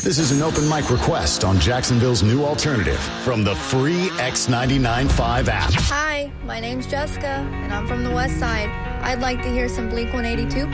This is an open mic request on Jacksonville's new alternative from the free X99.5 app. Hi, my name's Jessica, and I'm from the West Side. I'd like to hear some Blink-182